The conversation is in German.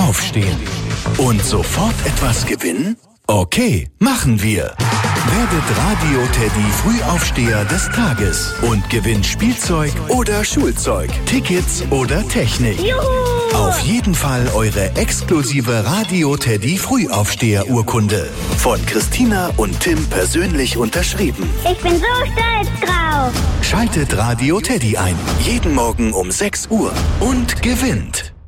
aufstehen. Und sofort etwas gewinnen? Okay, machen wir. Werdet Radio Teddy Frühaufsteher des Tages und gewinnt Spielzeug oder Schulzeug, Tickets oder Technik. Juhu! Auf jeden Fall eure exklusive Radio Teddy Frühaufsteher-Urkunde. Von Christina und Tim persönlich unterschrieben. Ich bin so stolz drauf. Schaltet Radio Teddy ein. Jeden Morgen um 6 Uhr. Und gewinnt.